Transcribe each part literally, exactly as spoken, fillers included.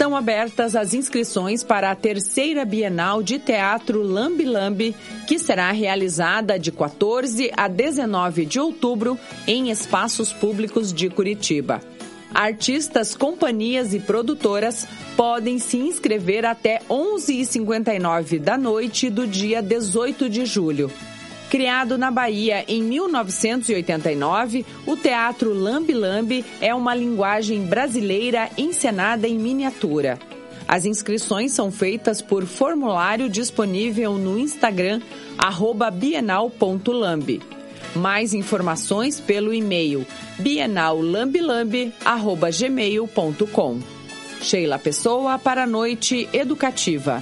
Estão abertas as inscrições para a terceira Bienal de Teatro Lambe Lambe, que será realizada de quatorze a dezenove de outubro em espaços públicos de Curitiba. Artistas, companhias e produtoras podem se inscrever até onze e cinquenta e nove da noite do dia dezoito de julho. Criado na Bahia em mil novecentos e oitenta e nove, o Teatro Lambe Lambe é uma linguagem brasileira encenada em miniatura. As inscrições são feitas por formulário disponível no Instagram, arroba bienal ponto lambe. Mais informações pelo e-mail bienal lambe lambe arroba gmail ponto com. Sheila Pessoa para a Noite Educativa.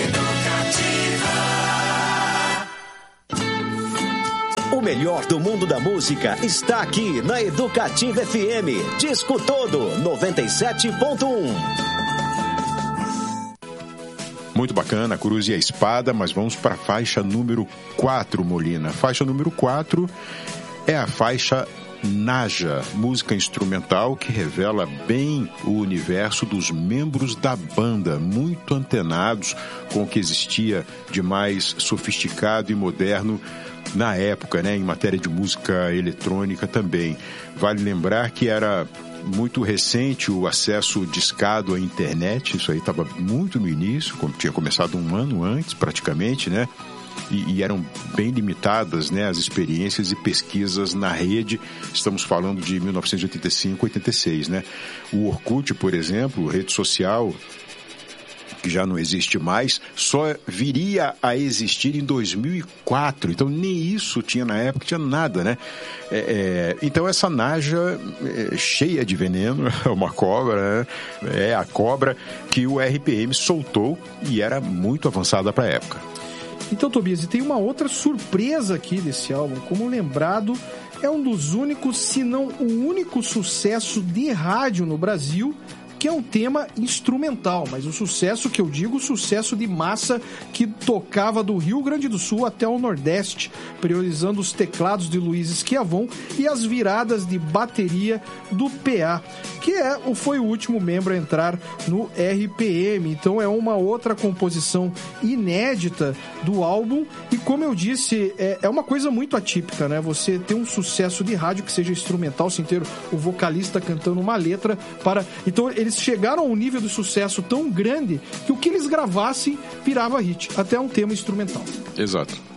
O melhor do mundo da música está aqui na Educativa F M. Disco Todo, noventa e sete ponto um. Muito bacana, a Cruz e a Espada, mas vamos para a faixa número quatro, Molina. A faixa número quatro é a faixa Naja, música instrumental que revela bem o universo dos membros da banda, muito antenados com o que existia de mais sofisticado e moderno na época, né, em matéria de música eletrônica também. Vale lembrar que era muito recente o acesso discado à internet, isso aí estava muito no início, como tinha começado um ano antes praticamente, né? E, e eram bem limitadas, né, as experiências e pesquisas na rede. Estamos falando de mil novecentos e oitenta e cinco, oitenta e seis, né? O Orkut, por exemplo, rede social, que já não existe mais, só viria a existir em dois mil e quatro. Então, nem isso tinha na época, tinha nada, né? É, é, então, essa Naja é cheia de veneno, é uma cobra, né? É a cobra que o R P M soltou e era muito avançada para a época. Então, Tobias, e tem uma outra surpresa aqui desse álbum. Como lembrado, é um dos únicos, se não o único sucesso de rádio no Brasil que é um tema instrumental, mas o sucesso que eu digo, o sucesso de massa que tocava do Rio Grande do Sul até o Nordeste, priorizando os teclados de Luiz Schiavon e as viradas de bateria do P A, que é, foi o último membro a entrar no R P M. Então é uma outra composição inédita do álbum e, como eu disse, é, é uma coisa muito atípica, né? Você ter um sucesso de rádio que seja instrumental, sem ter o vocalista cantando uma letra para... Então eles chegaram a um nível de sucesso tão grande que o que eles gravassem virava hit, até um tema instrumental. Exato.